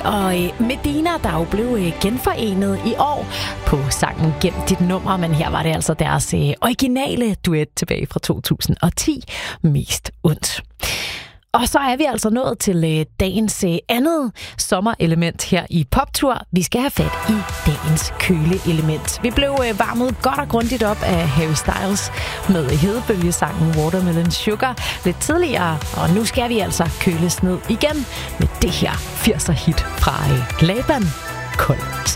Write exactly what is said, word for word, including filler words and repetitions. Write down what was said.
og Medina, der jo blev genforenet i år på sangen Gem dit nummer, men her var det altså deres originale duet tilbage fra to tusind og ti, Mest ondt. Og så er vi altså nået til dagens andet sommerelement her i Poptur. Vi skal have fat i dagens køleelement. Vi blev varmet godt og grundigt op af Harry Styles med hedebølgesangen Watermelon Sugar lidt tidligere. Og nu skal vi altså køles ned igen med det her firser hit fra Laban, Kold.